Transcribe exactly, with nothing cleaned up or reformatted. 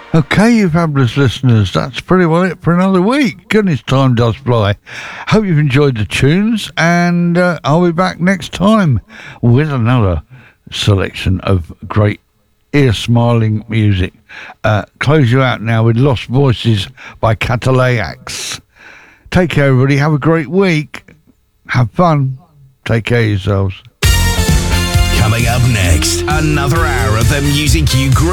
Okay, you fabulous listeners, that's pretty well it for another week. Goodness, time does fly. Hope you've enjoyed the tunes, and uh, I'll be back next time with another selection of great ear-smiling music. Uh, close you out now with Lost Voices by Catalayax. Take care, everybody. Have a great week. Have fun. Take care of yourselves. Coming up next, another hour of the music you grew